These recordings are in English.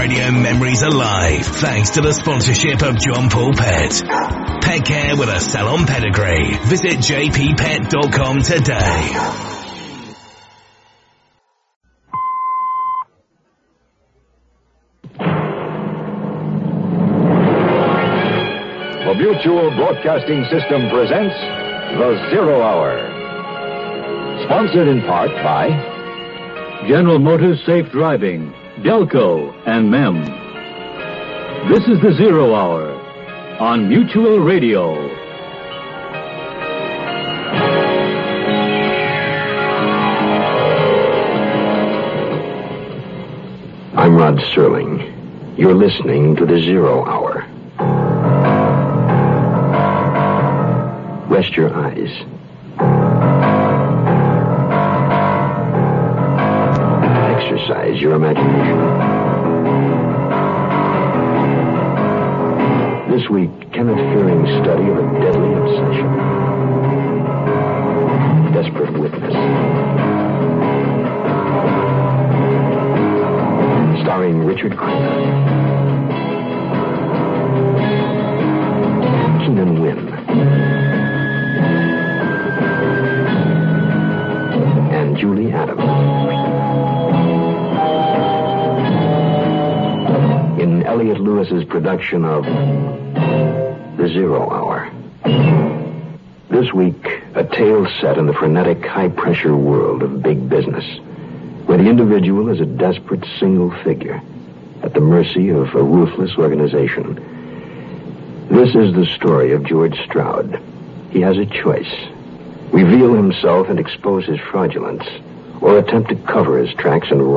Radio memories alive thanks to the sponsorship of John Paul Pet. Pet care with a salon pedigree. Visit jppet.com today. The Mutual Broadcasting System presents The Zero Hour. Sponsored in part by General Motors Safe Driving, Delco, and MEM. This is The Zero Hour on Mutual Radio. I'm Rod Serling. You're listening to The Zero Hour. Rest your eyes. Exercise your imagination. This week, Kenneth Fearing's study of a deadly obsession. Desperate Witness. Starring Richard Crenna. Keenan Wynn. And Julie Adams. In Elliot Lewis's production of The Zero Hour. This week, a tale set in the frenetic, high-pressure world of big business, where the individual is a desperate single figure at the mercy of a ruthless organization. This is the story of George Stroud. He has a choice. Reveal himself and expose his fraudulence, or attempt to cover his tracks and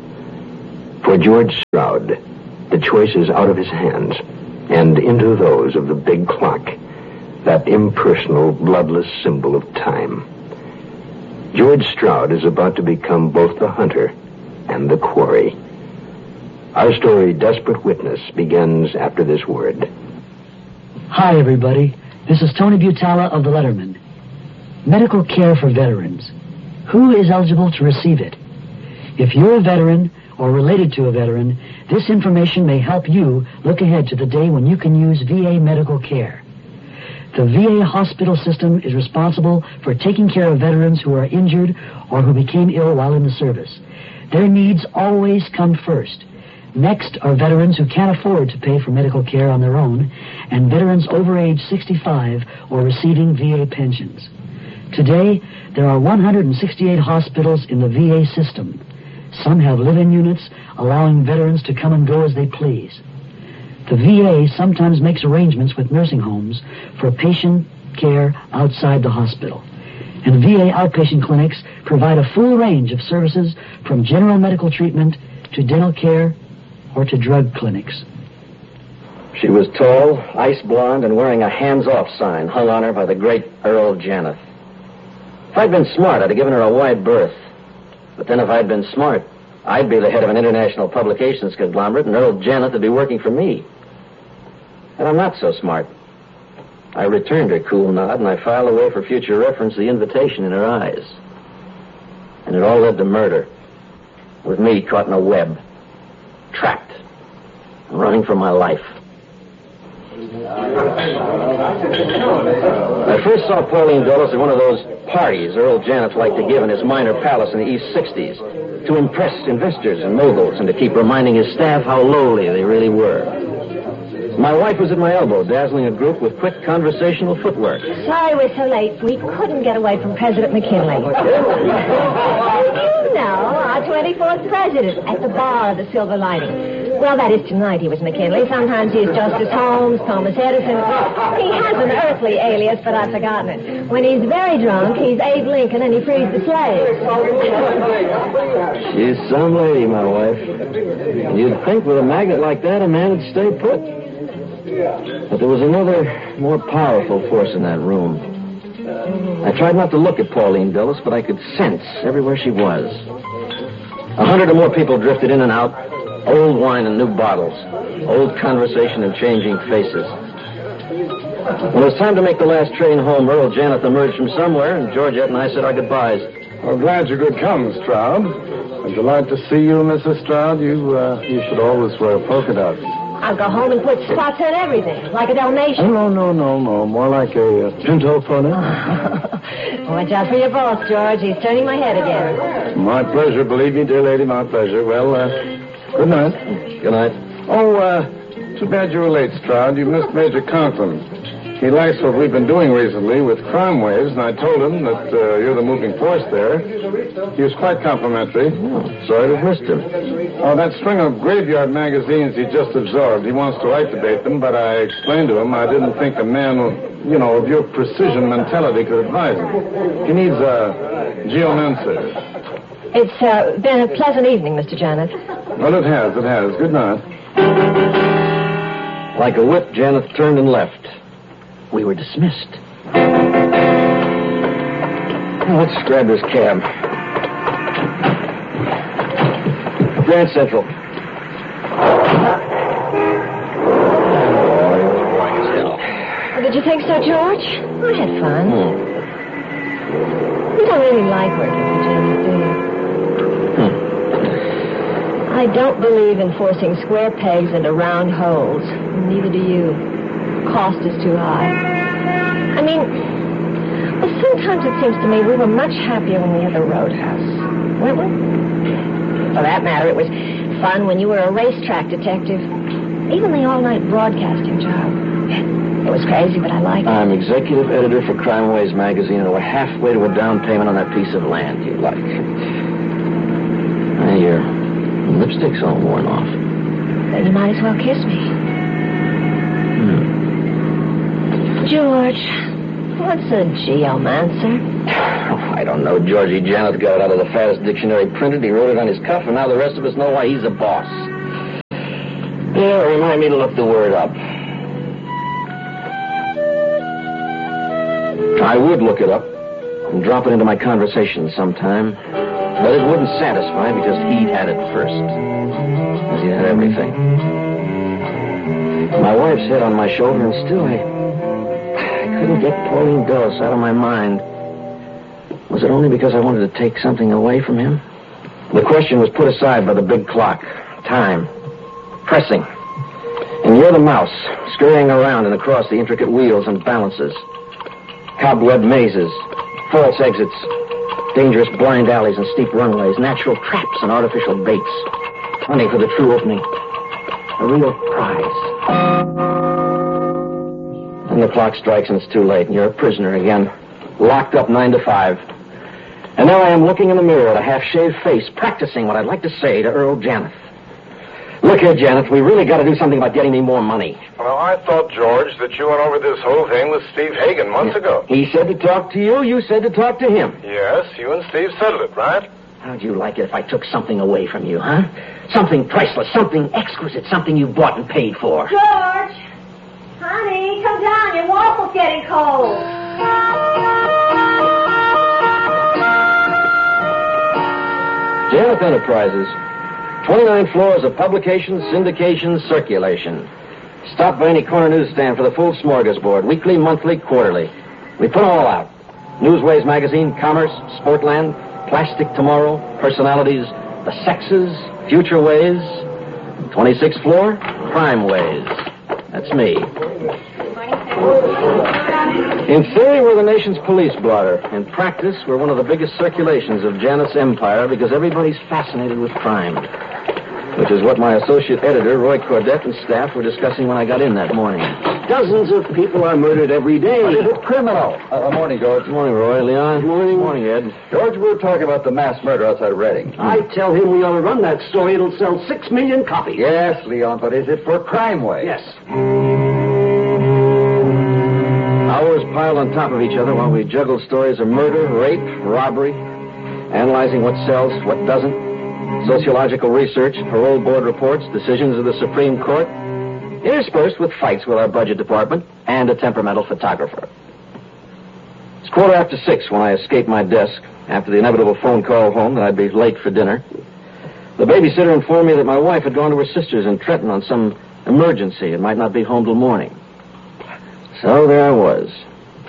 run. For George Stroud, the choice is out of his hands and into those of the big clock, that impersonal, bloodless symbol of time. George Stroud is about to become both the hunter and the quarry. Our story, Desperate Witness, begins after this word. Hi, everybody. This is Tony Butala of The Letterman. Medical care for veterans. Who is eligible to receive it? If you're a veteran or related to a veteran, this information may help you look ahead to the day when you can use VA medical care. The VA hospital system is responsible for taking care of veterans who are injured or who became ill while in the service. Their needs always come first. Next are veterans who can't afford to pay for medical care on their own, and veterans over age 65 or receiving VA pensions. Today, there are 168 hospitals in the VA system. Some have live-in units, allowing veterans to come and go as they please. The VA sometimes makes arrangements with nursing homes for patient care outside the hospital. And VA outpatient clinics provide a full range of services from general medical treatment to dental care or to drug clinics. She was tall, ice blonde, and wearing a hands-off sign hung on her by the great Earl Janeth. If I'd been smart, I'd have given her a wide berth. But then if I'd been smart, I'd be the head of an international publications conglomerate, and Earl Janeth would be working for me. And I'm not so smart. I returned her cool nod, and I filed away for future reference the invitation in her eyes. And it all led to murder, with me caught in a web, trapped, and running for my life. I first saw Pauline Dulles at one of those parties Earl Janeth liked to give in his minor palace in the East 60s to impress investors and moguls and to keep reminding his staff how lowly they really were. My wife was at my elbow, dazzling a group with quick conversational footwork. Sorry we're so late. We couldn't get away from President McKinley. You know, our 24th president at the bar of the Silver Lining. Well, that is tonight he was McKinley. Sometimes he's Justice Holmes, Thomas Edison. He has an earthly alias, but I've forgotten it. When he's very drunk, he's Abe Lincoln and he frees the slaves. She's some lady, my wife. You'd think with a magnet like that, a man would stay put. But there was another, more powerful force in that room. I tried not to look at Pauline Dulles, but I could sense everywhere she was. 100 or more people drifted in and out. Old wine and new bottles. Old conversation and changing faces. When it was time to make the last train home, Earl Janeth emerged from somewhere, and Georgette and I said our goodbyes. Well, glad you could come, Stroud. I'm delighted to see you, Mrs. Stroud. You should always wear polka dots. I'll go home and put spots on everything, like a Dalmatian. No. More like a pinto pony. Watch out for your boss, George. He's turning my head again. My pleasure, believe me, dear lady, my pleasure. Well, good night. Good night. Oh, too bad you were late, Stroud. You missed Major Conklin. He likes what we've been doing recently with Crime Waves, and I told him that you're the moving force there. He was quite complimentary. Sorry to have missed him. Oh, that string of graveyard magazines he just absorbed. He wants to liquidate them, but I explained to him I didn't think a man of your precision mentality could advise him. He needs a geomancer. It's been a pleasant evening, Mr. Janet. Well, it has. Good night. Like a whip, Janet turned and left. We were dismissed. Now, let's grab this cab. Grand Central. Did you think so, George? I had fun. You don't really like working for Janet, do you? I don't believe in forcing square pegs into round holes. Neither do you. Cost is too high. I mean, well, sometimes it seems to me we were much happier when we had the Roadhouse, weren't we? For that matter, it was fun when you were a racetrack detective. Even the all-night broadcasting job. It was crazy, but I liked it. I'm executive editor for Crime Waves magazine, and we're halfway to a down payment on that piece of land you like. Hey, your lipstick's all worn off. Then you might as well kiss me. George, what's a geomancer? Oh, I don't know. Georgie Janet got it out of the fattest dictionary printed. He wrote it on his cuff, and now the rest of us know why he's a boss. Yeah, remind me to look the word up. I would look it up and drop it into my conversation sometime, but it wouldn't satisfy because he'd had it first. Because he had everything. My wife's head on my shoulder, and still I couldn't get Pauline Dulles out of my mind. Was it only because I wanted to take something away from him? The question was put aside by the big clock. Time. Pressing. And you're the mouse, scurrying around and across the intricate wheels and balances. Cobweb mazes, false exits, dangerous blind alleys and steep runways, natural traps and artificial baits. Hunting for the true opening. A real prize. And the clock strikes and it's too late, and you're a prisoner again. Locked up 9 to 5. And now I am looking in the mirror at a half-shaved face, practicing what I'd like to say to Earl Janet. Look here, Janet, we really got to do something about getting me more money. Well, I thought, George, that you went over this whole thing with Steve Hagen months ago. He said to talk to you, you said to talk to him. Yes, you and Steve settled it, right? How'd you like it if I took something away from you, huh? Something priceless, something exquisite, something you bought and paid for. George! Honey, come down. Your waffle's getting cold. Janet Enterprises. 29 floors of publication, syndication, circulation. Stop by any corner newsstand for the full smorgasbord. Weekly, monthly, quarterly. We put them all out. Newsways magazine, Commerce, Sportland, Plastic Tomorrow, Personalities, The Sexes, Future Ways. 26th floor, Crime Ways. That's me. In theory, we're the nation's police blotter. In practice, we're one of the biggest circulations of Janet's empire because everybody's fascinated with crime. Which is what my associate editor, Roy Cordette, and staff were discussing when I got in that morning. Dozens of people are murdered every day. What is it, criminal? Morning, George. Good morning, Roy. Leon. Good morning. Good morning, Ed. George, we're talking about the mass murder outside Reading. I tell him we ought to run that story. It'll sell 6 million copies. Yes, Leon, but is it for Crime Wave? Yes. Hours piled on top of each other while we juggled stories of murder, rape, robbery, analyzing what sells, what doesn't, sociological research, parole board reports, decisions of the Supreme Court, interspersed with fights with our budget department and a temperamental photographer. It's 6:15 when I escaped my desk after the inevitable phone call home that I'd be late for dinner. The babysitter informed me that my wife had gone to her sister's in Trenton on some emergency and might not be home till morning. So there I was.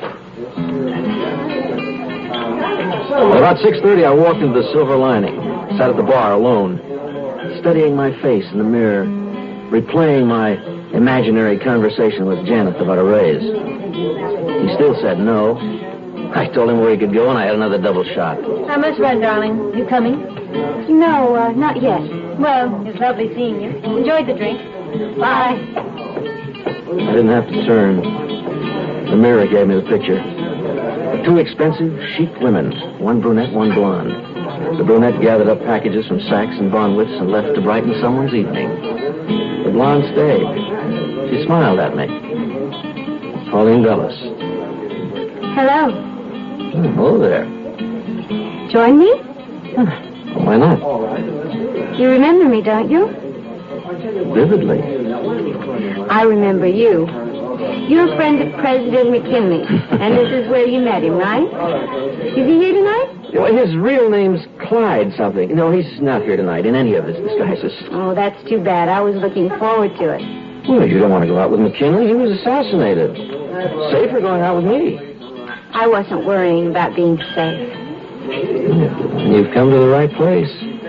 At about 6:30, I walked into the Silver Lining. Sat at the bar alone, studying my face in the mirror, replaying my imaginary conversation with Janet about a raise. He still said no. I told him where he could go, and I had another double shot. How much rent, darling? You coming? No, not yet. Well, it's lovely seeing you. Enjoyed the drink. Bye. I didn't have to turn. The mirror gave me the picture. Two expensive, chic women, one brunette, one blonde. The brunette gathered up packages from Saks and Bonwitz and left to brighten someone's evening. The blonde stayed. She smiled at me. Pauline Dulles. Hello. Hello there. Join me? Why not? You remember me, don't you? Vividly. I remember you. You're a friend of President McKinley, and this is where you met him, right? Is he here tonight? Well, his real name's Clyde something. No, he's not here tonight in any of his disguises. Oh, that's too bad. I was looking forward to it. Well, you don't want to go out with McKinley. He was assassinated. Safer going out with me. I wasn't worrying about being safe. You've come to the right place.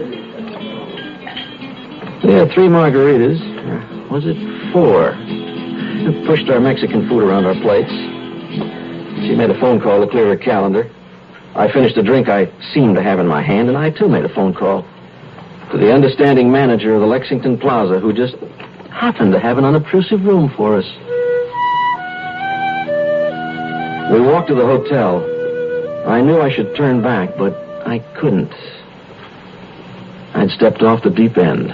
We had 3 margaritas. Or was it 4? We pushed our Mexican food around our plates. She made a phone call to clear her calendar. I finished a drink I seemed to have in my hand, and I, too, made a phone call to the understanding manager of the Lexington Plaza, who just happened to have an unobtrusive room for us. We walked to the hotel. I knew I should turn back, but I couldn't. I'd stepped off the deep end.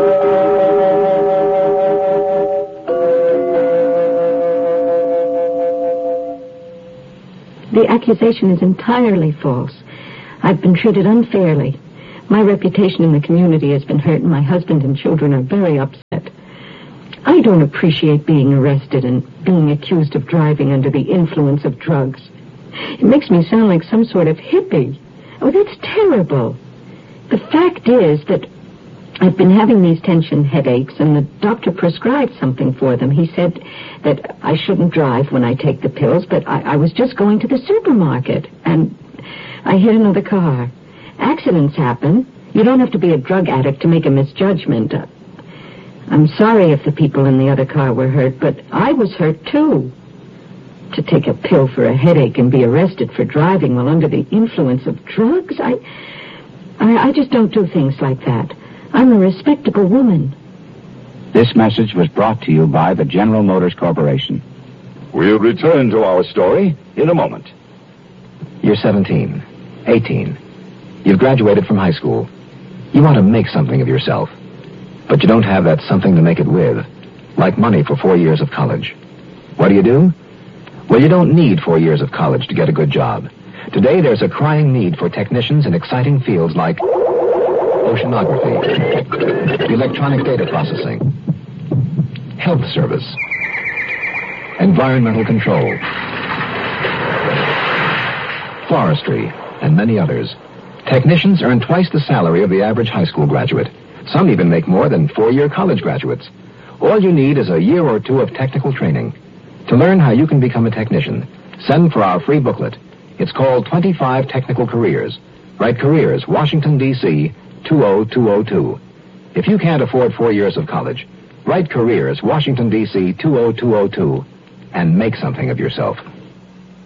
The accusation is entirely false. I've been treated unfairly. My reputation in the community has been hurt, and my husband and children are very upset. I don't appreciate being arrested and being accused of driving under the influence of drugs. It makes me sound like some sort of hippie. Oh, that's terrible. The fact is that I've been having these tension headaches, and the doctor prescribed something for them. He said that I shouldn't drive when I take the pills, but I was just going to the supermarket, and I hit another car. Accidents happen. You don't have to be a drug addict to make a misjudgment. I'm sorry if the people in the other car were hurt, but I was hurt, too. To take a pill for a headache and be arrested for driving while under the influence of drugs, I just don't do things like that. I'm a respectable woman. This message was brought to you by the General Motors Corporation. We'll return to our story in a moment. You're 17, 18. You've graduated from high school. You want to make something of yourself. But you don't have that something to make it with, like money for 4 years of college. What do? Well, you don't need 4 years of college to get a good job. Today, there's a crying need for technicians in exciting fields like oceanography, electronic data processing, health service, environmental control, forestry, and many others. Technicians earn twice the salary of the average high school graduate. Some even make more than 4-year college graduates. All you need is a year or 2 of technical training. To learn how you can become a technician, send for our free booklet. It's called 25 Technical Careers. Write Careers, Washington, D.C., 20202. If you can't afford 4 years of college, write Careers, Washington, D.C., 20202, and make something of yourself.